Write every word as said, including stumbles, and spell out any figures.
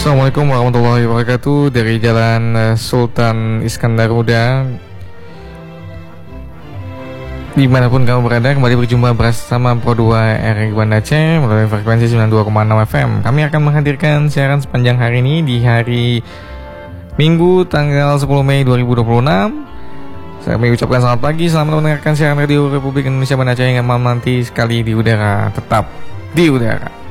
Assalamualaikum warahmatullahi wabarakatuh. Dari Jalan eh, Sultan Iskandar Muda, dimanapun kamu berada, kembali berjumpa bersama Pro dua R Banda Aceh melalui frekuensi sembilan puluh dua koma enam F M. Kami akan menghadirkan siaran sepanjang hari ini di hari Minggu tanggal sepuluh Mei dua ribu dua puluh enam. Saya mengucapkan selamat pagi, selamat mendengarkan siaran Radio Republik Indonesia Banda Aceh yang malam nanti sekali di udara, tetap di udara.